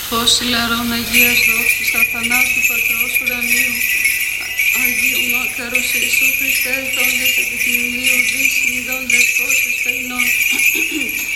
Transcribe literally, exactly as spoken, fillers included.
Φως ηλαρών Αγίας δόξης αθανάτου Πατρός ουρανίου, Αγίου Μακαρός Ιησού Χριστέ, ελθόντες επί του ηλίου,